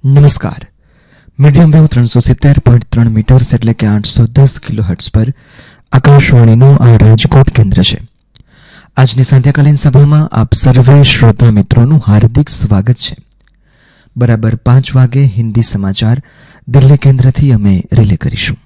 નમસ્કાર. Medium wave 370.3 metres એટલે કે 810 કિલોહર્ટ્ઝ પર આકાશવાણીનું આ રાજકોટ કેન્દ્ર છે. આજની સાંધ્યકાલીન સભામાં આપ સર્વે શ્રોતા મિત્રોનું હાર્દિક સ્વાગત છે. બરાબર 5 વાગે હિન્દી સમાચાર દિલ્હી કેન્દ્રથી અમે રિલે કરીશું.